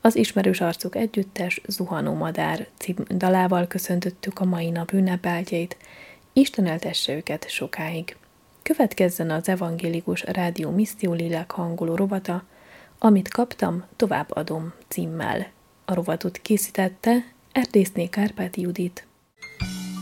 Az Ismerős Arcok Együttes Zuhanó Madár című dalával köszöntöttük a mai nap ünnepeltjeit. Isten eltesse őket sokáig. Következzen az Evangélikus Rádió Misszió Lélek hangoló rovata, Amit kaptam, továbbadom címmel. A rovatot készítette Erdészné Kárpáti Judit.